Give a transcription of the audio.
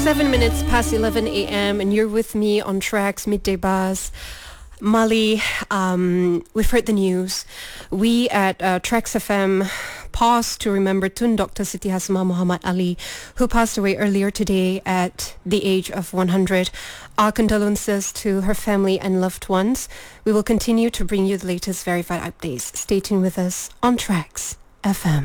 7 minutes past 11 a.m. and you're with me on Tracks Midday Buzz. Mali, we've heard the news. We at Tracks FM pause to remember Tun Dr. Siti Hasma Muhammad Ali, who passed away earlier today at the age of 100. Our condolences to her family and loved ones. We will continue to bring you the latest verified updates. Stay tuned with us on Tracks FM.